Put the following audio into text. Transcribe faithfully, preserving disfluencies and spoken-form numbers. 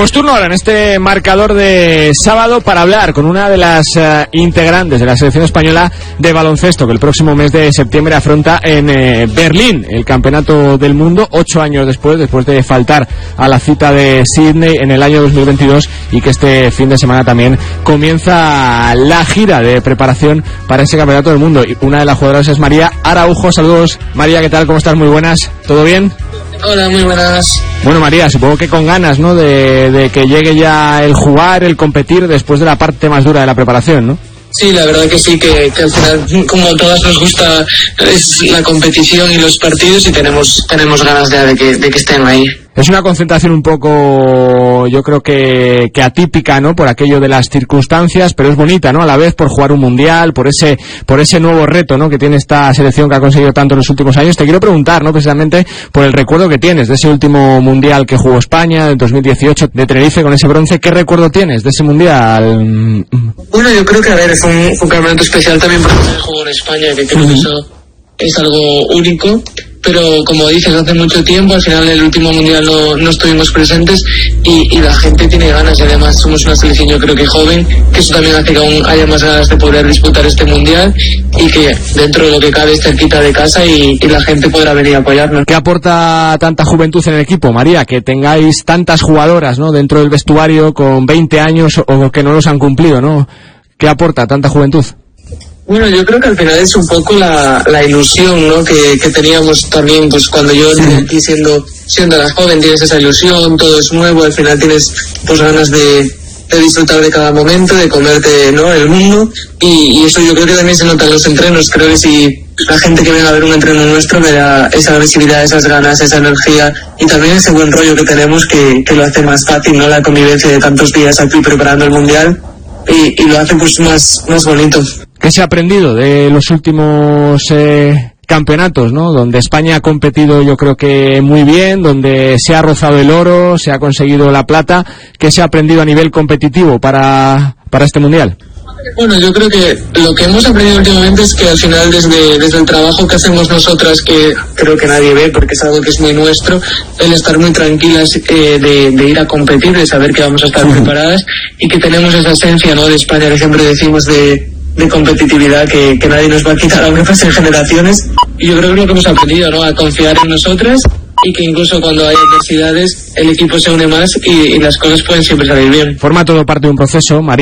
Pues turno ahora en este marcador de sábado para hablar con una de las uh, integrantes de la selección española de baloncesto que el próximo mes de septiembre afronta en eh, Berlín el Campeonato del Mundo, ocho años después, después de faltar a la cita de Sydney en el año dos mil veintidós, y que este fin de semana también comienza la gira de preparación para ese Campeonato del Mundo. Y una de las jugadoras es María Araujo. Saludos, María, ¿qué tal? ¿Cómo estás? Muy buenas, ¿todo bien? Hola, muy buenas. Bueno, María, supongo que con ganas, ¿no?, de, de que llegue ya el jugar, el competir después de la parte más dura de la preparación, ¿no? Sí, la verdad que sí, que, que al final, como a todas nos gusta, es la competición y los partidos, y tenemos tenemos ganas ya de que, de que estén ahí. Es una concentración un poco, yo creo que, que atípica, ¿no?, por aquello de las circunstancias, pero es bonita, ¿no?, a la vez por jugar un mundial, por ese por ese nuevo reto, ¿no?, que tiene esta selección que ha conseguido tanto en los últimos años. Te quiero preguntar, ¿no?, precisamente por el recuerdo que tienes de ese último mundial que jugó España, en dos mil dieciocho, de Tenerife, con ese bronce. ¿Qué recuerdo tienes de ese mundial? Bueno, yo creo que, a ver, es un, un campeonato especial también porque se jugó en España, que creo que eso es algo único. Pero como dices, hace mucho tiempo, al final el último mundial no, no estuvimos presentes, y, y la gente tiene ganas, y además somos una selección, yo creo que joven, que eso también hace que aún haya más ganas de poder disputar este mundial, y que dentro de lo que cabe es cerquita de casa, y, y la gente podrá venir a apoyarnos. ¿Qué aporta tanta juventud en el equipo, María? Que tengáis tantas jugadoras, ¿no?, dentro del vestuario con veinte años o que no los han cumplido, ¿no? ¿Qué aporta tanta juventud? Bueno, yo creo que al final es un poco la, la ilusión, ¿no?, que, que teníamos también, pues cuando yo entré aquí siendo, siendo la joven, tienes esa ilusión, todo es nuevo, al final tienes pues ganas de, de disfrutar de cada momento, de comerte, ¿no?, el mundo, y, y eso yo creo que también se nota en los entrenos. Creo que si la gente que venga a ver un entreno nuestro verá esa agresividad, esas ganas, esa energía, y también ese buen rollo que tenemos, que, que lo hace más fácil, ¿no?, la convivencia de tantos días aquí preparando el mundial, y, y lo hace pues más, más bonito. ¿Qué se ha aprendido de los últimos eh, campeonatos, ¿no?, donde España ha competido, yo creo que muy bien, donde se ha rozado el oro, se ha conseguido la plata? ¿Qué se ha aprendido a nivel competitivo para, para este mundial? Bueno, yo creo que lo que hemos aprendido últimamente es que al final desde, desde el trabajo que hacemos nosotras, que creo que nadie ve porque es algo que es muy nuestro, el estar muy tranquilas eh, de, de ir a competir, de saber que vamos a estar preparadas, y que tenemos esa esencia, ¿no?, de España, que siempre decimos de, de competitividad, que, que nadie nos va a quitar aunque pasen generaciones. Y yo creo que es lo que hemos aprendido, ¿no?, a confiar en nosotras, y que incluso cuando hay adversidades el equipo se une más, y, y las cosas pueden siempre salir bien. Forma todo parte de un proceso, María.